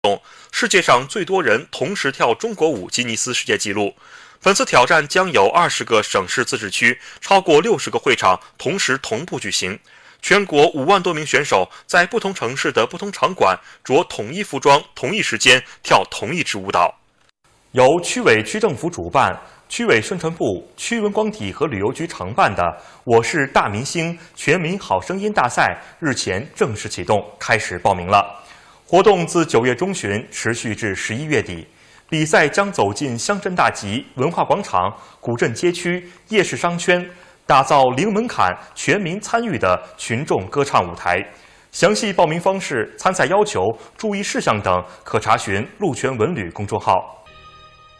世界上最多人同时跳中国舞吉尼斯世界纪录。本次挑战将有20个省市自治区、超过60个会场同时同步举行。全国5万多名选手在不同城市的不同场馆着统一服装、同一时间跳同一支舞蹈。由区委区政府主办、区委宣传部、区文光体和旅游局承办的“我是大明星”全民好声音大赛日前正式启动，开始报名了。活动自9月中旬持续至11月底。比赛将走进乡镇大集、文化广场、古镇街区、夜市商圈，打造零门槛、全民参与的群众歌唱舞台。详细报名方式、参赛要求、注意事项等，可查询鹿泉文旅公众号。